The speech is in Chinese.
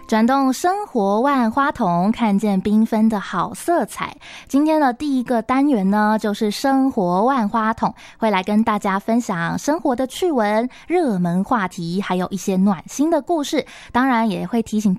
转动生活万花筒，看见缤纷的好色彩。今天的第一个单元呢，就是生活万花筒，会来跟大家分享生活的趣闻、热门话题，还有一些暖心的故事。当然也会提醒